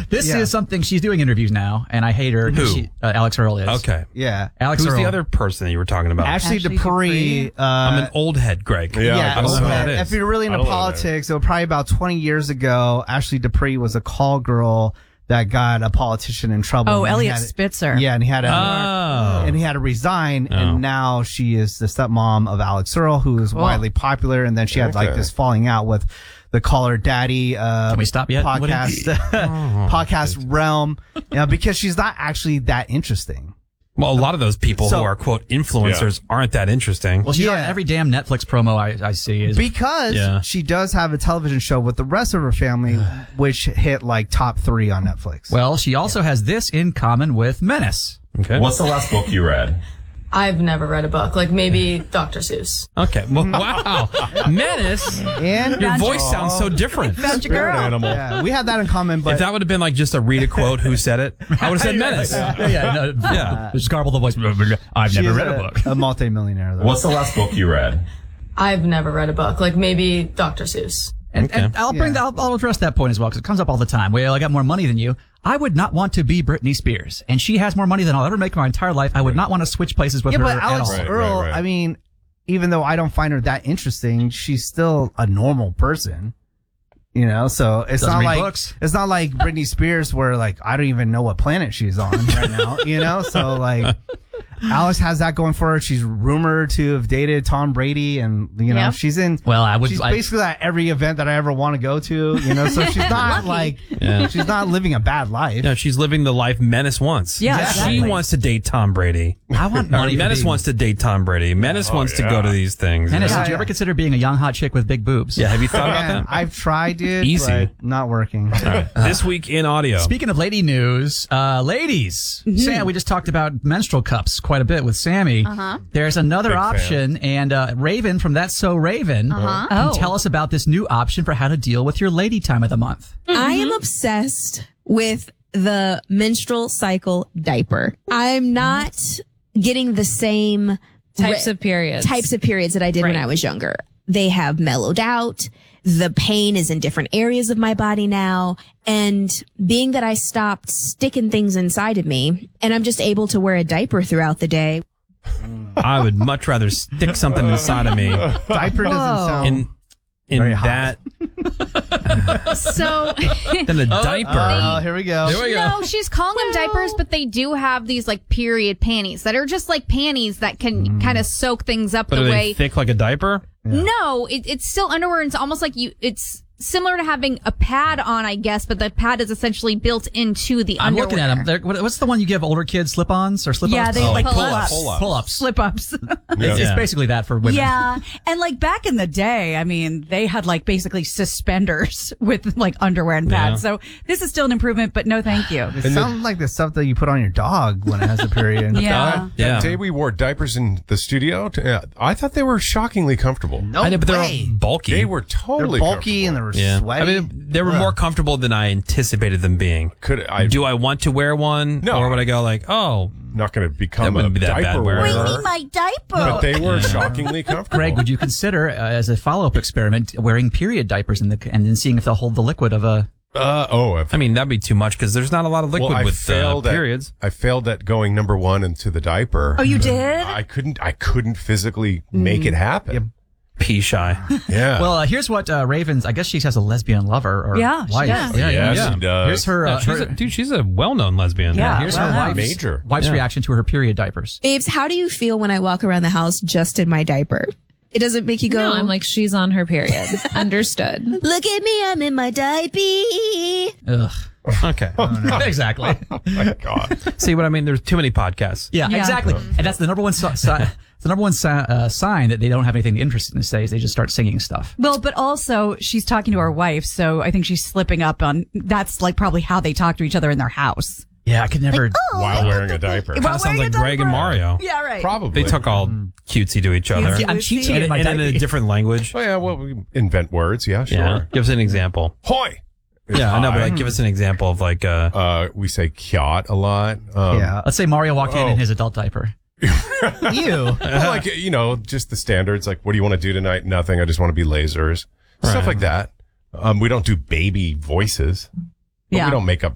This is something she's doing interviews now, and I hate her. Who? Alex Earl is. Okay. Yeah. Alex Who's Earl. the other person that you were talking about? Ashley Dupree. I'm an old head, Greg. Yeah, I don't know who that is. if you're really into politics, it was probably about 20 years ago. Ashley Dupree was a call girl that got a politician in trouble. Oh, And he Elliot had- Spitzer. Yeah, and he had to resign, and now she is the stepmom of Alex Earl, who is widely popular. And then she had like this falling out with the Call Her Daddy Can we stop yet? podcast podcast realm, because she's not actually that interesting. Well, a lot of those people who are, quote, influencers aren't that interesting. Well, she's on every damn Netflix promo I see. Is Because she does have a television show with the rest of her family, which hit like top 3 on Netflix. Well, she also has this in common with Menace. Okay. What's the last book you read? I've never read a book. Like maybe Dr. Seuss. Okay. Well, wow. Menace. And your voice sounds so different. Found your girl. Animal. Yeah, we had that in common, but If that would have been like just a read a quote, who said it, I would have said Menace. Just garble the voice. I've she never is read a book. A multimillionaire, though. What's the last book you read? I've never read a book. Like maybe Dr. Seuss. And I'll address that point as well, because it comes up all the time. Well, I got more money than you. I would not want to be Britney Spears, and she has more money than I'll ever make in my entire life. I would not want to switch places with her but at Alex all. Earl, I mean, even though I don't find her that interesting, she's still a normal person. So it's Doesn't not read like books. it's not like Britney Spears, where like I don't even know what planet she's on right now. So like Alex has that going for her. She's rumored to have dated Tom Brady, and Yep. she's in. Well, she's basically at every event that I ever want to go to. So she's not like she's not living a bad life. No, she's living the life Menace wants. Yeah, She exactly. wants to date Tom Brady. I want money. for Menace being- wants to date Tom Brady. Menace wants to go to these things. Menace, did you ever consider being a young hot chick with big boobs? Yeah, have you thought about Man, that? I've tried it. Easy. but not working. This week in audio. Speaking of lady news, ladies, Sam, we just talked about menstrual cups quite a bit with Sammy. There's another Big fan. option, and Raven from That's So Raven can tell us about this new option for how to deal with your lady time of the month. I am obsessed with the menstrual cycle diaper. I'm not getting the same Types of periods that I did when I was younger. They have mellowed out. The pain is in different areas of my body now. And being that I stopped sticking things inside of me and I'm just able to wear a diaper throughout the day. I would much rather stick something inside of me Diaper doesn't sound in very that So, than a diaper. here we go. no, she's calling them diapers, but they do have these like period panties that are just like panties that can kind of soak things up But the are way. they thick like a diaper? No, it's still underwear. And it's almost like it's similar to having a pad on, I guess, but the pad is essentially built into the I'm underwear. looking at them. What's the one you give older kids? Slip-ons or slip-ups? Yeah, they Oh, like pull-ups. pull-ups. Pull-ups. Slip-ups. It's basically that for women. Yeah. And like back in the day, I mean, they had like basically suspenders with like underwear and pads. So this is still an improvement, but no thank you. It sounds like the stuff that you put on your dog when it has a period. Yeah. Yeah. That day we wore diapers in the studio, I thought they were shockingly comfortable. No I know, but they're way. bulky. They were They're totally bulky and they were Yeah. sweaty. I mean, they were more comfortable than I anticipated them being. Do I want to wear one? No. Or would I go like, oh, not going to That become a wouldn't be that bad diaper wearer. wearer. my diaper. But they were shockingly comfortable. Greg, would you consider, as a follow-up experiment, wearing period diapers and then seeing if they'll hold the liquid of a... I mean, that'd be too much because there's not a lot of liquid with periods. I failed at going number one into the diaper. Oh, you did? I couldn't physically make it happen. Pea shy. Yeah. Well, here's what Ravens, I guess she has a lesbian lover or Yeah, she wife. does. Yes, she does. Here's her, Yeah, she's a well-known lesbian. Yeah. here's her wife's reaction to her period diapers. Babes, how do you feel when I walk around the house just in my diper? It doesn't make you go, No, I'm like, she's on her period. Understood. look at me, I'm in my diaper. Ugh. Okay. Exactly. Oh my God. See what I mean? There's too many podcasts. Yeah, exactly. And that's the number one sign that they don't have anything interesting to say is they just start singing stuff. Well, but also she's talking to her wife, so I think she's slipping up on, that's like probably how they talk to each other in their house. Yeah, I could never. While wearing a diaper. Kind of sounds like Greg and Mario. Yeah, right. Probably. They talk all cutesy to each other. I'm cheating in my and in a diaper. different language. Oh, yeah, well, we invent words. Yeah, sure. Yeah. Give us an example. Hoi! Yeah, I know, but like, give us an example of like, we say kyat a lot. Yeah. Let's say Mario walked in his adult diaper. Ew. Well, like, just the standards. Like, what do you want to do tonight? Nothing. I just want to be lasers. Stuff like that. We don't do baby voices. But Yeah. we don't make up